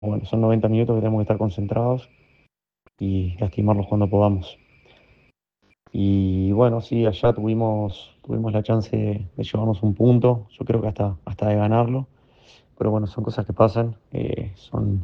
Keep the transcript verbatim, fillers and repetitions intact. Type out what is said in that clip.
bueno, son noventa minutos que tenemos que estar concentrados y lastimarlos cuando podamos. Y bueno, sí, allá tuvimos, tuvimos la chance de, de llevarnos un punto, yo creo que hasta, hasta de ganarlo, pero bueno, son cosas que pasan, eh, son,